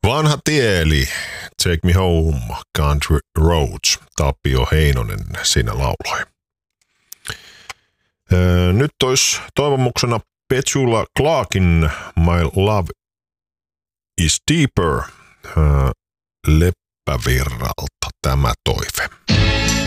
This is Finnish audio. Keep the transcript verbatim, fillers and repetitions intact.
Vanha tieli, Take Me Home, Country Roads, Tapio Heinonen siinä lauloi. Öö, nyt olisi toivomuksena Petula Clarkin My Love is Deeper öö, Leppävirralta tämä toive.